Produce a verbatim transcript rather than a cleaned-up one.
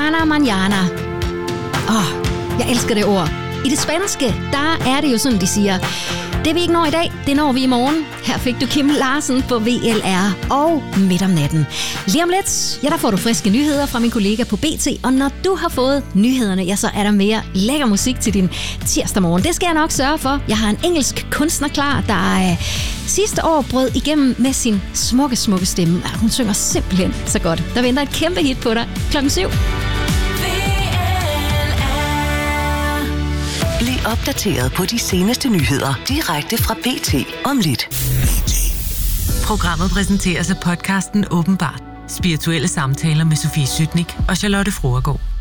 mañana, mañana. Åh, oh, jeg elsker det ord. I det spanske, der er det jo sådan, de siger, det vi ikke når i dag, det når vi i morgen. Her fik du Kim Larsen på V L R og Midt om natten. Lige om lidt, ja, der får du friske nyheder fra min kollega på B T, og når du har fået nyhederne, ja, så er der mere lækker musik til din tirsdag morgen. Det skal jeg nok sørge for. Jeg har en engelsk kunstner klar, der øh, sidste år brød igennem med sin smukke, smukke stemme. Hun synger simpelthen så godt. Der venter et kæmpe hit på dig klokken syv. Bliv opdateret på de seneste nyheder direkte fra B T om lidt. Programmet præsenteres af podcasten Åbenbart. Spirituelle samtaler med Sofie Sytnik og Charlotte Froergaard.